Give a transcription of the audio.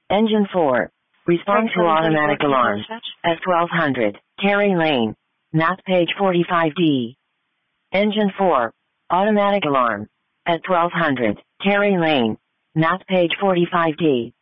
Engine 4. Respond to automatic alarm. At 1200, Terry Lane. Not page 45D. Engine 4. Automatic alarm. At 1200, Terry Lane. Not page 45D.